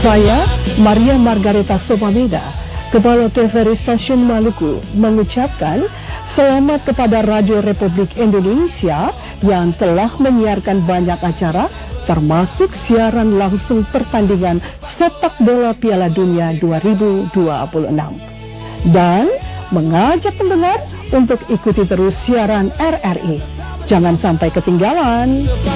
Saya, Maria Margareta Sopameda, Kepala TVRI Stasiun Maluku, mengucapkan selamat kepada Radio Republik Indonesia yang telah menyiarkan banyak acara, termasuk siaran langsung pertandingan sepak bola Piala Dunia 2026. Dan mengajak pendengar untuk ikuti terus siaran RRI. Jangan sampai ketinggalan.